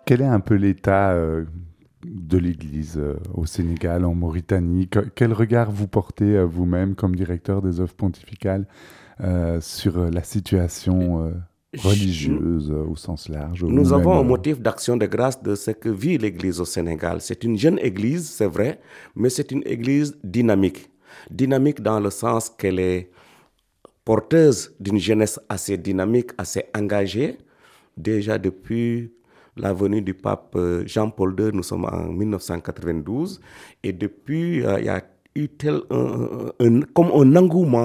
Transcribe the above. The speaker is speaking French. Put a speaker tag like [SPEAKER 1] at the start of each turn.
[SPEAKER 1] Quel est un peu l'état de l'Église au Sénégal, en Mauritanie? Quel regard vous portez vous-même comme directeur des œuvres pontificales sur la situation
[SPEAKER 2] Je-
[SPEAKER 1] religieuse au sens large ou
[SPEAKER 2] Nous avons
[SPEAKER 1] même...
[SPEAKER 2] un motif d'action de grâce de ce que vit l'Église au Sénégal. C'est une jeune Église, c'est vrai, mais c'est une Église dynamique. Dynamique dans le sens qu'elle est porteuse d'une jeunesse assez dynamique, assez engagée. Déjà depuis la venue du pape Jean-Paul II, nous sommes en 1992, et depuis, il y a eu comme un engouement